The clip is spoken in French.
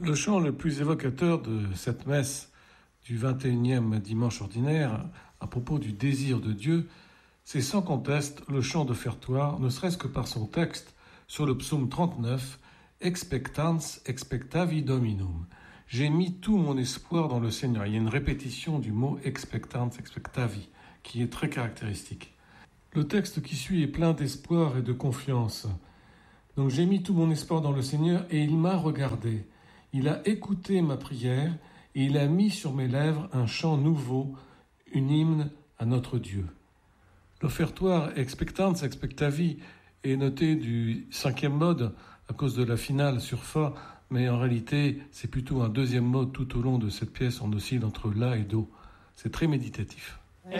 Le chant le plus évocateur de cette messe du 21e dimanche ordinaire, à propos du désir de Dieu, c'est sans conteste le chant d'offertoire, ne serait-ce que par son texte sur le psaume 39, « Expectans expectavi Dominum ». J'ai mis tout mon espoir dans le Seigneur. Il y a une répétition du mot « expectans expectavi » qui est très caractéristique. Le texte qui suit est plein d'espoir et de confiance. Donc j'ai mis tout mon espoir dans le Seigneur et il m'a regardé. Il a écouté ma prière et il a mis sur mes lèvres un chant nouveau, une hymne à notre Dieu. L'offertoire Expectans expectavi est noté du 5e mode à cause de la finale sur Fa, mais en réalité c'est plutôt un 2e mode tout au long de cette pièce, on oscille entre La et Do. C'est très méditatif.